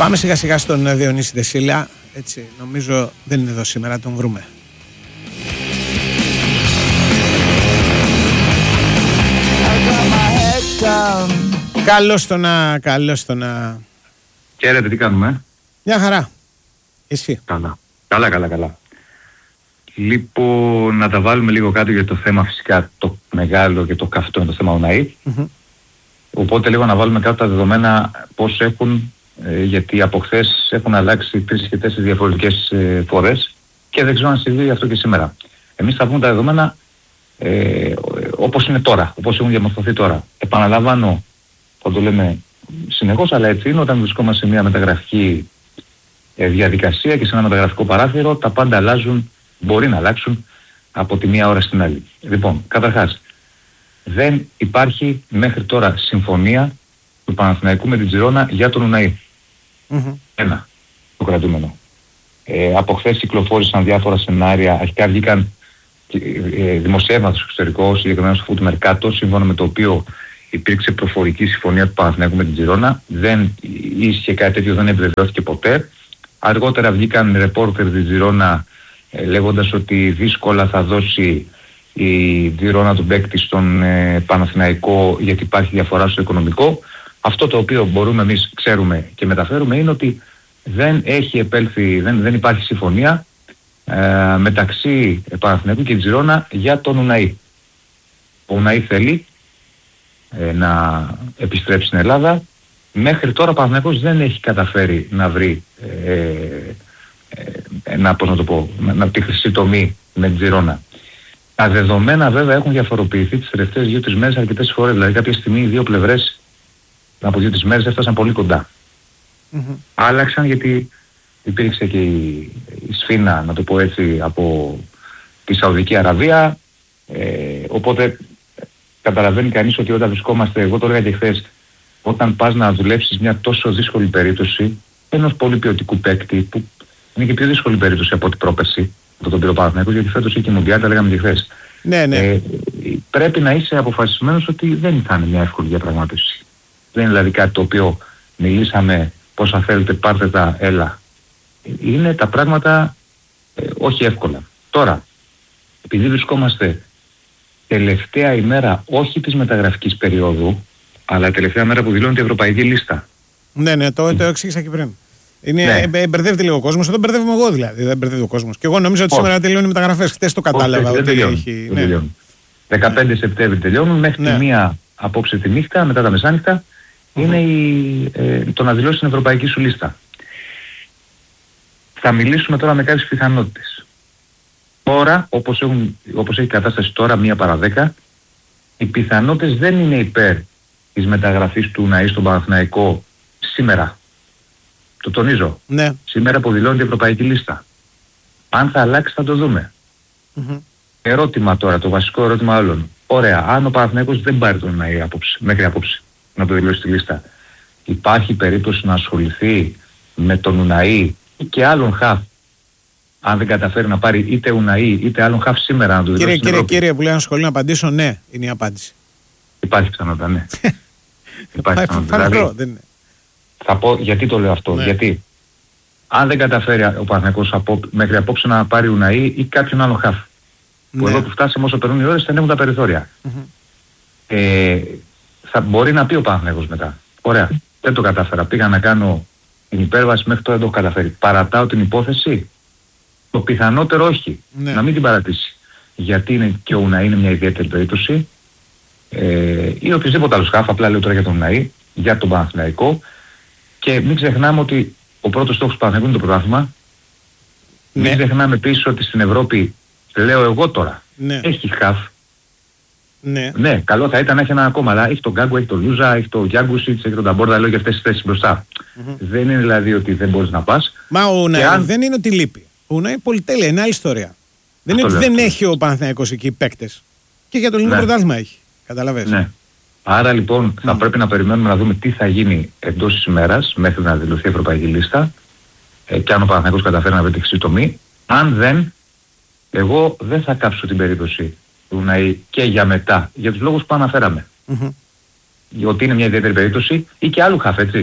Πάμε σιγά σιγά στον Διονύση Δεσίλα. Έτσι, νομίζω δεν είναι εδώ σήμερα, τον βρούμε. Καλώς το να. Χαίρετε, τι κάνουμε? Μια χαρά. Εσύ? Καλά. Λοιπόν, να τα βάλουμε λίγο κάτω για το θέμα, φυσικά το μεγάλο και το καυτό είναι το θέμα ΟΝΑΗ. Οπότε λίγο να βάλουμε κάτω τα δεδομένα πώς έχουν, γιατί από χθες έχουν αλλάξει 3 και 4 διαφορετικές φορές και δεν ξέρω αν συμβεί αυτό και σήμερα. Εμείς θα πούμε τα δεδομένα όπως είναι τώρα, όπως έχουν διαμορφωθεί τώρα. Επαναλαμβάνω, θα το λέμε συνεχώς, αλλά έτσι είναι όταν βρισκόμαστε σε μια μεταγραφική διαδικασία και σε ένα μεταγραφικό παράθυρο, τα πάντα αλλάζουν, μπορεί να αλλάξουν από τη μία ώρα στην άλλη. Λοιπόν, καταρχάς, δεν υπάρχει μέχρι τώρα συμφωνία του Παναθηναϊκού με την Τζιρόνα για τον Ουναή. Ένα, το κρατούμενο. Από χθες κυκλοφόρησαν διάφορα σενάρια, αρχικά βγήκαν δημοσιεύματα στο εξωτερικό, συγκεκριμένα στο Foot Mercato, σύμφωνα με το οποίο υπήρξε προφορική συμφωνία του Παναθηναϊκού με την Τζιρόνα. Δεν ίσχυε κάτι τέτοιο, δεν επιβεβαιώθηκε ποτέ. Αργότερα βγήκαν ρεπόρτερ της Τζιρόνα λέγοντας ότι δύσκολα θα δώσει η Τζιρόνα τον παίκτη στον Παναθηναϊκό γιατί υπάρχει διαφορά στο οικονομικό. Αυτό το οποίο μπορούμε εμείς ξέρουμε και μεταφέρουμε είναι ότι δεν έχει επέλθει, δεν υπάρχει συμφωνία μεταξύ Παναθηναϊκού και Τζιρόνα για τον Ουναή. Ο Ουναή θέλει να επιστρέψει στην Ελλάδα. Μέχρι τώρα ο Παναθηναϊκός δεν έχει καταφέρει να βρει να τη χρυσή τομή με την Τζιρόνα. Τα δεδομένα βέβαια έχουν διαφοροποιηθεί τις τελευταίες 2-3 μέρες αρκετές φορές. Δηλαδή κάποια στιγμή οι δύο πλευρές από 2-3 μέρες έφτασαν πολύ κοντά. Άλλαξαν γιατί υπήρξε και η σφήνα, να το πω έτσι, από τη Σαουδική Αραβία. Οπότε καταλαβαίνει κανείς ότι όταν βρισκόμαστε, εγώ το έλεγα και χθες, όταν πας να δουλέψεις μια τόσο δύσκολη περίπτωση ενός πολύ ποιοτικού παίκτη, που είναι και πιο δύσκολη περίπτωση από την πρόπερση, από τον Παναθηναϊκό, γιατί φέτος είχε Μουντιάλ, τα λέγαμε και χθες. Ναι. Πρέπει να είσαι αποφασισμένος ότι δεν θα είναι μια εύκολη διαπραγμάτευση. Δεν είναι δηλαδή κάτι το οποίο μιλήσαμε πόσα θέλετε, πάρτε τα, έλα. Είναι τα πράγματα όχι εύκολα. Τώρα, επειδή βρισκόμαστε τελευταία ημέρα όχι της μεταγραφικής περίοδου, αλλά τελευταία μέρα που δηλώνει η Ευρωπαϊκή Λίστα. Ναι, το εξήγησα και πριν. Μπερδεύεται λίγο ο κόσμος, εδώ μπερδεύομαι εγώ δηλαδή. Δεν μπερδεύει ο κόσμος. Και εγώ νομίζω ότι σήμερα τελειώνει οι μεταγραφές. Χθες το κατάλαβα. Δεν τελειώνει. 15 Σεπτέμβρη τελειώνουν, μέχρι τη μία απόψε τη νύχτα, μετά τα μεσάνυχτα, είναι το να δηλώσει την Ευρωπαϊκή σου λίστα. Θα μιλήσουμε τώρα με κάποιες πιθανότητες. Τώρα, όπως έχει κατάσταση τώρα, 1 παρά 10, οι πιθανότητες δεν είναι υπέρ της μεταγραφής του Ουναή στον Παναθηναϊκό σήμερα. Το τονίζω. Ναι. Σήμερα που δηλώνει την Ευρωπαϊκή Λίστα. Αν θα αλλάξει θα το δούμε. Ερώτημα τώρα, το βασικό ερώτημα όλων. Ωραία, αν ο Παναθηναϊκός δεν πάρει τον Ουναή μέχρι απόψε να το δηλώσει τη λίστα, υπάρχει περίπτωση να ασχοληθεί με τον Ουναή ή και άλλον χαφ, αν δεν καταφέρει να πάρει είτε Ουναή είτε άλλον χαφ σήμερα να το δηλώσει? Κύριε που λέει να σχολεί να απαντήσω, ναι, είναι η απάντηση. Υπάρχει πιθανότητα, ναι. Υπάρχει πιθανότητα. Δηλαδή, θα πω γιατί το λέω αυτό. Ναι. Γιατί αν δεν καταφέρει ο Παναθηναϊκός μέχρι απόψε να πάρει Ουναή ή κάποιον άλλο χαφ, που εδώ που φτάσαμε όσο περνούν οι ώρες θα ανέβουν τα περιθώρια. Θα μπορεί να πει ο Παναθηναϊκός μετά. Ωραία, δεν το κατάφερα. Πήγα να κάνω την υπέρβαση, μέχρι τώρα δεν το έχω καταφέρει. Παρατάω την υπόθεση? Το πιθανότερο όχι. Ναι. Να μην την παρατήσει. Γιατί είναι και ο Ουναή είναι μια ιδιαίτερη περίπτωση. Ή οποιοδήποτε άλλο χαφ, απλά λέω τώρα για τον Ουναή, για τον Παναθηναϊκό. Και μην ξεχνάμε ότι ο πρώτος στόχος του Παναθηναϊκού είναι το πρωτάθλημα. Ναι. Μην ξεχνάμε επίσης ότι στην Ευρώπη, λέω εγώ τώρα, έχει χαφ. Ναι, καλό θα ήταν να έχει ένα ακόμα, αλλά έχει τον Γκάγκο, έχει τον Λούζα, έχει τον Γιάγκουσιτς, έχει τον Ταμπόρδα, λέω για αυτές τις θέσεις μπροστά. Δεν είναι δηλαδή ότι δεν μπορείς να πας. Μα ο Ουναή δεν είναι ότι λείπει. Ο Ουναή πολυτέλεια, είναι άλλη ιστορία. Δεν είναι ότι δεν έχει ο Παναθηναϊκός εκεί παίκτες. Και για το ελληνικό πρωτάθλημα έχει. Καταλαβαίνεις. Ναι. Άρα λοιπόν θα πρέπει να περιμένουμε να δούμε τι θα γίνει εντός της ημέρας μέχρι να δηλωθεί η Ευρωπαϊκή Λίστα και αν ο Παναθηναϊκός καταφέρει να βρει τη χρυσή τομή. Αν δεν, εγώ δεν θα κάψω την περίπτωση του Ουναή και για μετά, για τους λόγους που αναφέραμε. Ότι είναι μια ιδιαίτερη περίπτωση ή και άλλου χαφ, έτσι.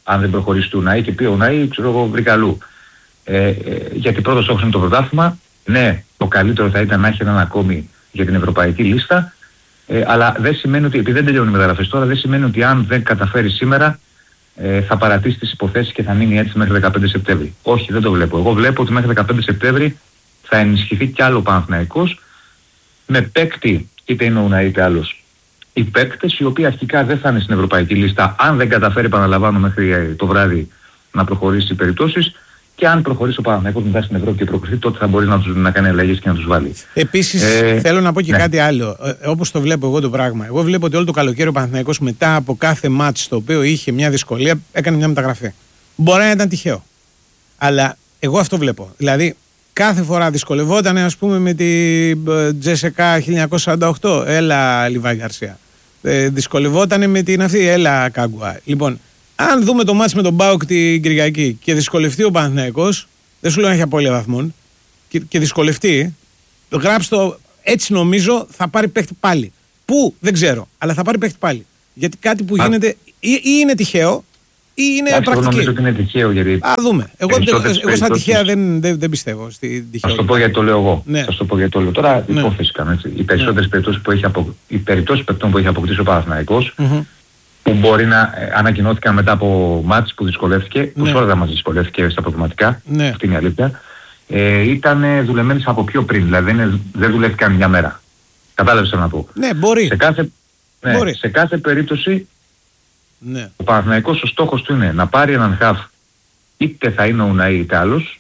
αν δεν προχωρήσει του Ουναή και πει ο Ουναή, ξέρω εγώ, βρήκα αλλού. Γιατί πρώτος στόχος είναι το πρωτάθλημα. Ναι, το καλύτερο θα ήταν να έχει έναν ακόμη για την ευρωπαϊκή λίστα. Αλλά δεν σημαίνει ότι, επειδή δεν τελειώνει η μεταγραφές τώρα, δεν σημαίνει ότι αν δεν καταφέρει σήμερα θα παρατήσει τις υποθέσεις και θα μείνει έτσι μέχρι 15 Σεπτέμβρη. Όχι, δεν το βλέπω. Εγώ βλέπω ότι μέχρι 15 Σεπτέμβρη θα ενισχυθεί κι άλλο ο Παναθηναϊκός με παίκτη, είτε είναι ο Ουναή είτε άλλος, οι παίκτες οι οποίοι αρχικά δεν θα είναι στην ευρωπαϊκή λίστα, αν δεν καταφέρει, επαναλαμβάνω, μέχρι το βράδυ να προχωρήσει οι περιπτώσεις, και αν προχωρήσει ο Παναθηναϊκός μετά στην Ευρώπη και προκριθεί, τότε θα μπορεί να κάνει αλλαγές και να τους βάλει. Επίσης, θέλω να πω και κάτι άλλο. Όπως το βλέπω εγώ το πράγμα. Εγώ βλέπω ότι όλο το καλοκαίρι ο Παναθηναϊκός μετά από κάθε μάτς το οποίο είχε μια δυσκολία, έκανε μια μεταγραφή. Μπορεί να ήταν τυχαίο. Αλλά εγώ αυτό βλέπω. Δηλαδή, κάθε φορά δυσκολευόταν, ας πούμε, με τη Τζέσεκα 1948. Έλα, Λιβάη Γκαρσία. Δυσκολευόταν με την αυτή. Έλα, Κάγκουα. Λοιπόν, αν δούμε το μάτς με τον ΠΑΟΚ την Κυριακή και δυσκολευτεί ο Παναθηναϊκός, δεν σου λέω να έχει απώλεια βαθμών, και δυσκολευτεί, γράψτε το, έτσι νομίζω θα πάρει παίχτη πάλι. Πού, δεν ξέρω, αλλά θα πάρει παίχτη πάλι. Γιατί κάτι που γίνεται ή είναι τυχαίο ή είναι πρακτική. Εγώ νομίζω ότι είναι τυχαίο, γιατί... δούμε. Εγώ στα τυχαία δεν πιστεύω. Θα σου το πω γιατί το λέω εγώ. Ναι. Θα σου το πω γιατί το λέω. Τώρα υπόθεση κάνω, έτσι. Οι περισσότερες περιπτώσεις παιχτών που έχει αποκτήσει ο Παναθηναϊκός, που μπορεί να ανακοινώθηκαν μετά από μάτς που δυσκολεύτηκε, που σε όλα τα μας δυσκολεύτηκε στα προβληματικά, αυτή είναι η αλήθεια, ήταν δουλεμένες από πιο πριν, δηλαδή δεν δουλεύτηκαν μια μέρα. Κατάλαβες να πω. Ναι, μπορεί. Σε κάθε περίπτωση, ο Παναθηναϊκός ο στόχος του είναι να πάρει έναν χαφ, είτε θα είναι ο Ουναή είτε άλλος,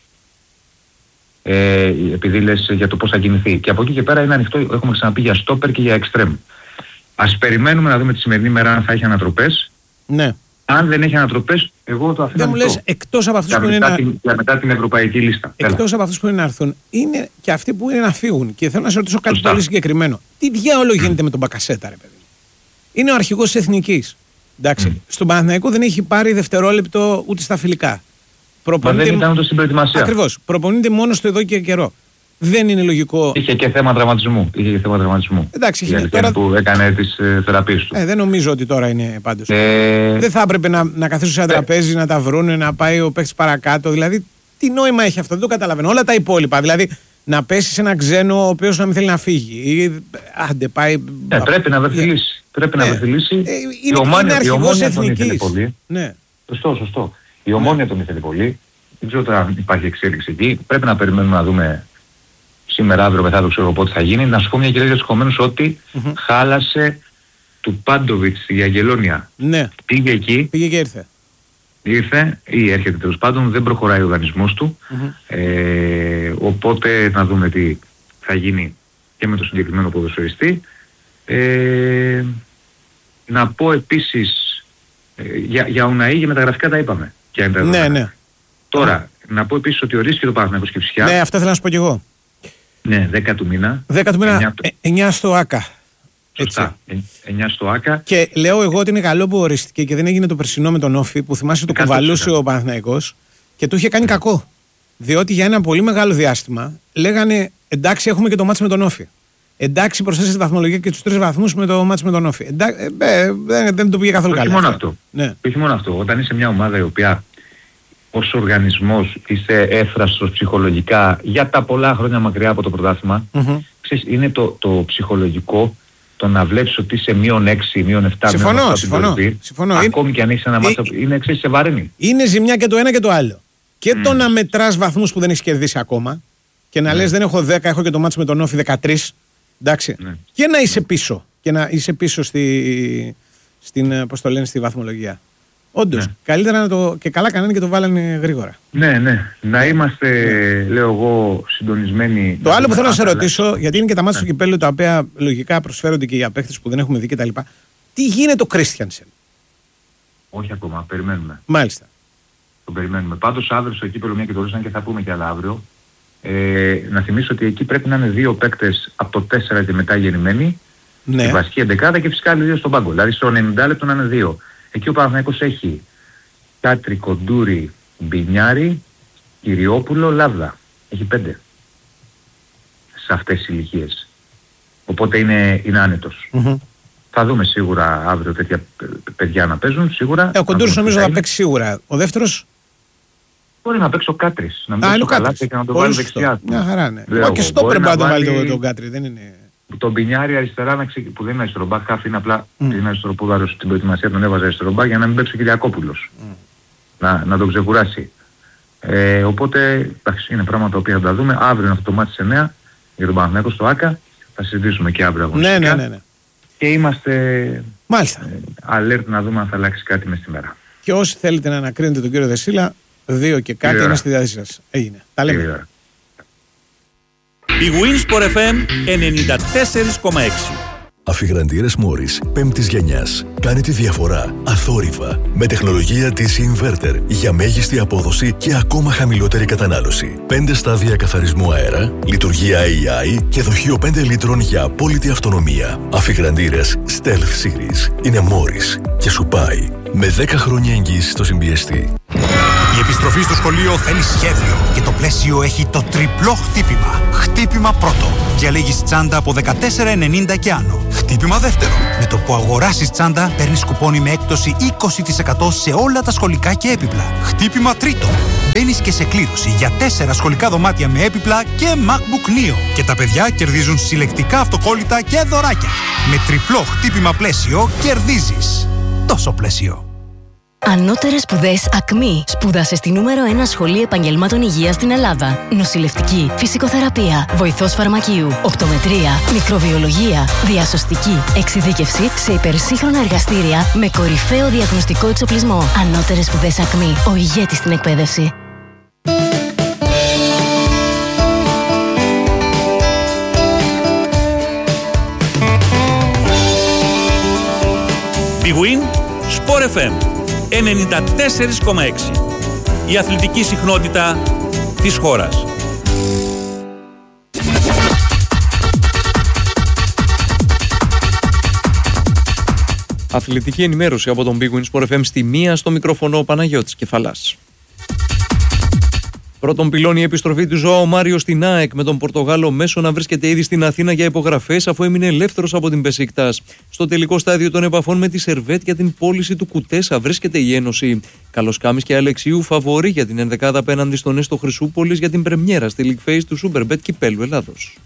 επειδή λες για το πώς θα κινηθεί. Και από εκεί και πέρα είναι ανοιχτό, έχουμε ξαναπεί, για στόπερ και για εξτρέμ. Ας περιμένουμε να δούμε τη σημερινή μέρα αν θα έχει ανατροπές. Ναι. Αν δεν έχει ανατροπές, εγώ το αφήνω. Δεν μου λες, εκτός από αυτούς που είναι μετά την ευρωπαϊκή λίστα. Εκτός από αυτούς που είναι να έρθουν, είναι και αυτοί που είναι να φύγουν. Και θέλω να σε ρωτήσω κάτι πολύ συγκεκριμένο. Τι διάολο γίνεται με τον Μπακασέτα, ρε παιδί? Είναι ο αρχηγός της Εθνικής. Εντάξει. Στον Παναθηναϊκό δεν έχει πάρει δευτερόλεπτο ούτε στα φιλικά. Μα δεν ήταν ούτε στην προετοιμασία. Ακριβώς. Προπονείται μόνος του εδώ και καιρό. Δεν είναι λογικό. Είχε και θέμα τραυματισμού. Εντάξει, τώρα... που έκανε τις θεραπείες του. Δεν νομίζω ότι τώρα είναι πάντως. Δεν θα έπρεπε να καθίσουν σε ένα τραπέζι, να τα βρούνε, να πάει ο παίκτης παρακάτω. Δηλαδή, τι νόημα έχει αυτό? Δεν το καταλαβαίνω. Όλα τα υπόλοιπα. Δηλαδή, να πέσει σε έναν ξένο ο οποίος να μην θέλει να φύγει. Ή, άντε, πάει... πρέπει να βρεθεί λύση. Πρέπει να βρεθεί λύση. Είναι αρχηγός Εθνικής. Ναι. Σωστό. Η Ομόνια τον ήθελε πολύ. Δεν ξέρω αν υπάρχει εξέλιξη εκεί. Πρέπει να περιμένουμε να δούμε σήμερα, αύριο, μεθαύριο, ξέρω πότε θα γίνει. Να σου πω μια κυρία για τους χωμένους ότι χάλασε του Πάντοβιτς η Αγγελόνια. Ναι. Πήγε εκεί. Πήγε και ήρθε. Ήρθε ή έρχεται τέλος πάντων. Δεν προχωράει ο οργανισμός του. Οπότε να δούμε τι θα γίνει και με το συγκεκριμένο ποδοσφαιριστή. Να πω επίσης για Ουναή, για μεταγραφικά τα είπαμε. Ναι. Τώρα, να πω επίσης ότι ορίστηκε το Παναθηναϊκός Κηφισιά. Ναι, αυτά θέλω να σου πω κι εγώ. Ναι, 10 του μήνα. 10 του μήνα, 9 στο ΆΚΑ. Σωστά, 9 στο ΆΚΑ. Και λέω εγώ ότι είναι καλό που ορίστηκε και δεν έγινε το περσινό με τον Όφη, που θυμάσαι το κουβαλούσε ο Παναθηναϊκός και του είχε κάνει κακό. Διότι για ένα πολύ μεγάλο διάστημα λέγανε εντάξει, έχουμε και το μάτς με τον Όφη. Εντάξει, προσθέσει τη βαθμολογία και τους 3 βαθμούς με το μάτς με τον Όφη. Δεν το πήγε καθόλου καλά. Όχι μόνο αυτό. Όταν είσαι μια ομάδα η οποία ως οργανισμός είσαι έφραστος ψυχολογικά για τα πολλά χρόνια μακριά από το πρωτάθλημα, είναι το ψυχολογικό, το να βλέπεις ότι είσαι -6, -7, συμφωνώ. Ακόμη και αν έχεις ένα μάτσο, είναι σε βαρύνει. Είναι ζημιά και το ένα και το άλλο. Και το να μετράς βαθμούς που δεν έχεις κερδίσει ακόμα και να λες δεν έχω 10, έχω και το μάτσο με τον Όφη 13. Εντάξει. Και να είσαι πίσω. Και να είσαι πίσω στη βαθμολογία. Όντως, καλύτερα να το. Και καλά κανένα και το βάλανε γρήγορα. Ναι. Να είμαστε, λέω εγώ, συντονισμένοι. Το άλλο που θέλω να σε ρωτήσω, γιατί είναι και τα μάτια του κυπέλλου τα οποία λογικά προσφέρονται και για παίχτες που δεν έχουμε δει κτλ. Τι γίνεται ο Κρίστιανσεν? Όχι ακόμα, περιμένουμε. Μάλιστα. Το περιμένουμε. Πάντως αύριο στο κύπελλο, μια και το ρωτήσαν και θα πούμε και άλλα αύριο. Να θυμίσω ότι εκεί πρέπει να είναι 2 παίκτες από το 4 και μετά γεννημένοι. Ναι. Στη βασική εντεκάδα και φυσικά άλλοι 2 στον πάγκο. Δηλαδή στο 90 λεπτό να είναι 2. Εκεί ο Παναθηναϊκός έχει Κάτρι, Κοντούρι, Μπινιάρη, Κυριόπουλο, Λάβδα. Έχει 5 σε αυτές τις ηλικίες. Οπότε είναι άνετος. Θα δούμε σίγουρα αύριο τέτοια παιδιά να παίζουν, σίγουρα. Ο Κοντούρης νομίζω θα παίξει σίγουρα. Ο δεύτερος... Μπορεί να παίξει ο Κάτρης, να μην παίξει ο Καλάθι και να τον βάλει δεξιά. Μια χαρά, ναι. Και στο πρέπει να τον βάλει τον Κάτρη, δεν είναι... Τον Πινιάρη αριστερά, που δεν είναι αριστερομπάκ, χάφ είναι απλά είναι αριστεροπόδαρος στην προετοιμασία, τον έβαζε αριστερομπάκ για να μην παίξει ο Κυριακόπουλος. Να τον ξεκουράσει. Οπότε εντάξει, είναι πράγματα τα οποία θα τα δούμε. Αύριο είναι αυτό το μάτι 9 για τον Παναθηναϊκό στο ΆΚΑ. Θα συζητήσουμε και αύριο αγωνιστικά. Ναι. Και είμαστε alert να δούμε αν θα αλλάξει κάτι μες στη μέρα. Και όσοι θέλετε να ανακρίνετε τον κύριο Δεσίλα, 2 και κάτι είναι στη διάθεσή σας. Έγινε. Τα λέμε. Η Winsport FM 94,6. Αφιγραντήρες Μόρις 5ης γενιάς. Κάνε τη διαφορά αθόρυβα με τεχνολογία DC Inverter για μέγιστη απόδοση και ακόμα χαμηλότερη κατανάλωση. 5 στάδια καθαρισμού αέρα, λειτουργία AI και δοχείο 5 λίτρων για απόλυτη αυτονομία. Αφιγραντήρες Stealth Series είναι Μόρις και σου πάει με 10 χρόνια εγγύηση στο συμπιεστή. Η επιστροφή στο σχολείο θέλει σχέδιο και το πλαίσιο έχει το τριπλό χτύπημα. Χτύπημα πρώτο. Διαλέγεις τσάντα από 14,90 και άνω. Χτύπημα δεύτερο. Με το που αγοράσεις τσάντα παίρνεις κουπόνι με έκπτωση 20% σε όλα τα σχολικά και έπιπλα. Χτύπημα τρίτο. Μπαίνεις και σε κλήρωση για 4 σχολικά δωμάτια με έπιπλα και MacBook Neo. Και τα παιδιά κερδίζουν συλλεκτικά αυτοκόλλητα και δωράκια. Με τριπλό χτύπημα πλαίσιο κερδίζεις. Τόσο πλαίσιο. Ανώτερες σπουδές ΑΚΜΗ. Σπούδασε στη νούμερο 1 σχολή επαγγελμάτων υγείας στην Ελλάδα. Νοσηλευτική, φυσικοθεραπεία, βοηθός φαρμακείου, οπτομετρία, μικροβιολογία, διασωστική, εξειδίκευση σε υπερσύγχρονα εργαστήρια με κορυφαίο διαγνωστικό εξοπλισμό. Ανώτερες σπουδές ΑΚΜΗ. Ο ηγέτης στην εκπαίδευση. Big Win Sport FM 94,6. Η αθλητική συχνότητα της χώρας. Αθλητική ενημέρωση από τον Big Win Sport FM στη 1 στο μικρόφωνο ο Παναγιώτης Κεφαλάς. Πρώτον πυλώνει η επιστροφή του Ζωάο Μάριο στην ΑΕΚ, με τον Πορτογάλο μέσο να βρίσκεται ήδη στην Αθήνα για υπογραφές αφού έμεινε ελεύθερος από την Μπεσίκτας. Στο τελικό στάδιο των επαφών με τη Σερβέτ για την πώληση του Κουτέσα βρίσκεται η Ένωση. Καλοσκάμης και Αλεξίου φαβορί για την ενδεκάδα απέναντι στον Έστω Χρυσούπολης για την πρεμιέρα στη League Phase του Superbet Κυπέλλου Ελλάδος.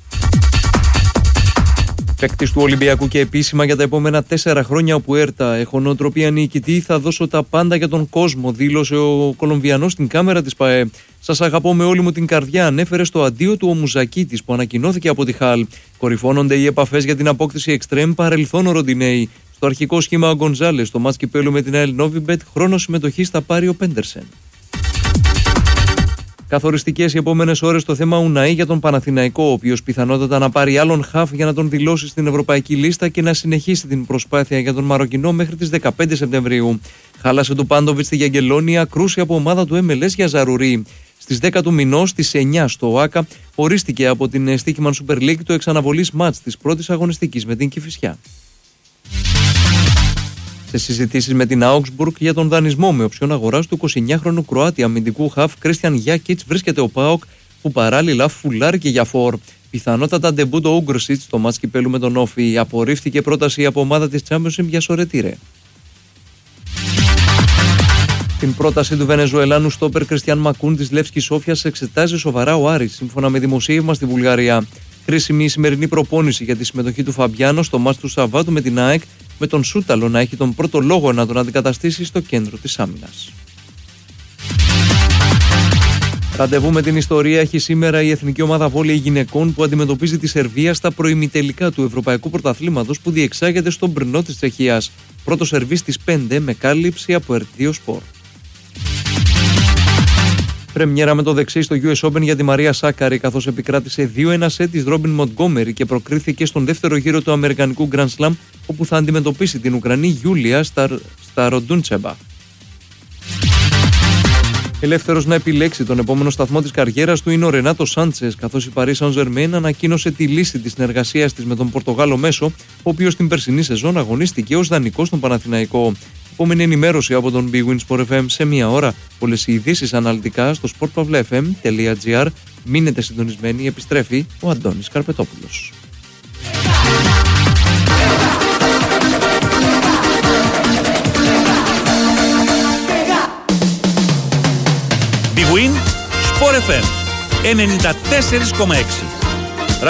Παίκτης του Ολυμπιακού και επίσημα για τα επόμενα 4 χρόνια ο Πουέρτα. Έχω νοοτροπία νικητή, θα δώσω τα πάντα για τον κόσμο, δήλωσε ο Κολομβιανός στην κάμερα της ΠΑΕ. Σας αγαπώ με όλη μου την καρδιά, ανέφερε στο αντίο του ο Μουζακίτης που ανακοινώθηκε από τη Χαλ. Κορυφώνονται οι επαφές για την απόκτηση εξτρέμ παρελθόν ο Ροντινέη. Στο αρχικό σχήμα ο Γκονζάλες, στο μάτς κυπέλλου με την ΑΕΛ Νόβιμπετ, χρόνο συμμετοχής θα πάρει ο Πέντερσεν. Καθοριστικές οι επόμενες ώρες στο θέμα Ουναή για τον Παναθηναϊκό, ο οποίος πιθανότατα να πάρει άλλον χαφ για να τον δηλώσει στην ευρωπαϊκή λίστα και να συνεχίσει την προσπάθεια για τον Μαροκινό μέχρι τις 15 Σεπτεμβρίου. Χάλασε του Πάντοβιτς στη Γιαγγελόνια, κρούση από ομάδα του MLS για Ζαρουρί. Στις 10 του μηνός, στις 9 στο ΆΚΑ, ορίστηκε από την Στίχημαν Super League το εξαναβολής μάτς της πρώτης αγωνιστικής με την Κηφισιά. Σε συζητήσεις με την Augsburg για τον δανεισμό με οψιόν αγοράς του 29χρονου Κροάτη αμυντικού χαφ Κρίστιαν Γιάκιτς βρίσκεται ο ΠΑΟΚ, που παράλληλα φουλάρει και για φορ. Πιθανότατα ντεμπούτο ο Ούγκροσιτς στο μάτς κυπέλλου με τον Όφη. Απορρίφθηκε πρόταση από ομάδα της Championship για Σορετήρε. Την πρόταση του Βενεζουελάνου στόπερ Κριστιαν Μακούν της Λεύσκης Σόφιας εξετάζει σοβαρά ο Άρης, σύμφωνα με δημοσίευμα στη Βουλγαρία. Κρίσιμη η σημερινή προπόνηση για τη συμμετοχή του Φαμπιάνο στο μάτς του Σαββάτου με την ΑΕΚ, με τον Σούταλο να έχει τον πρώτο λόγο να τον αντικαταστήσει στο κέντρο της άμυνας. Ραντεβού με την ιστορία έχει σήμερα η εθνική ομάδα βόλεϊ γυναικών που αντιμετωπίζει τη Σερβία στα προημιτελικά του Ευρωπαϊκού Πρωταθλήματος που διεξάγεται στον Μπρνό της Τσεχίας. Πρώτο σερβί στις 5 με κάλυψη από R2 Sport. Πρεμιέρα με το δεξί στο US Open για τη Μαρία Σάκαρη, καθώς επικράτησε 2-1 σετ της Ρόμπιν Μοντγκόμερι και προκρίθηκε στον δεύτερο γύρο του Αμερικανικού Grand Slam, όπου θα αντιμετωπίσει την Ουκρανή Γιούλια Σταροντούντσεμπα. Ελεύθερος να επιλέξει τον επόμενο σταθμό της καριέρας του είναι ο Ρενάτο Σάντσες, καθώς η Paris Saint-Germain ανακοίνωσε τη λύση της συνεργασίας της με τον Πορτογάλο μέσο, ο οποίος την περσινή σεζόν αγωνίστηκε ως δανεικός στον Παναθηναϊκό. Επόμενη ενημέρωση από τον Big Win Sport FM σε 1 ώρα. Όλες οι ειδήσεις αναλυτικά στο sportpavlefm.gr. Μείνετε συντονισμένοι, επιστρέφει ο Αντώνης Καρπετόπουλος. Big Win, Sport FM 94,6.